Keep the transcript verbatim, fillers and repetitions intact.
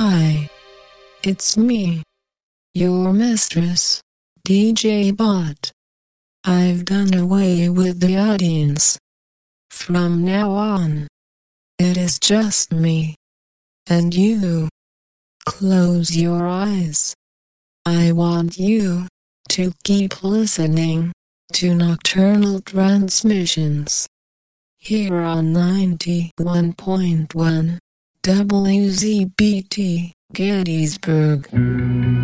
Hi. It's me. Your mistress, D J Bot. I've done away with the audience. From now on, it is just me. And you. Close your eyes. I want you to keep listening to Nocturnal Transmissions here on ninety-one point one W Z B T Gettysburg.